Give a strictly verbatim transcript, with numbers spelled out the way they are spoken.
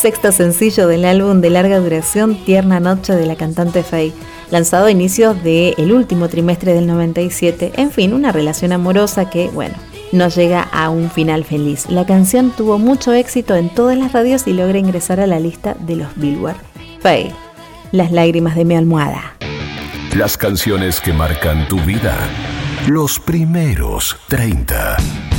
sexto sencillo del álbum de larga duración Tierna Noche de la cantante Faye, lanzado a inicios del último trimestre del noventa y siete. En fin, una relación amorosa que, bueno, no llega a un final feliz. La canción tuvo mucho éxito en todas las radios y logra ingresar a la lista de los Billboard. Faye, Las lágrimas de mi almohada. Las canciones que marcan tu vida. Los primeros treinta.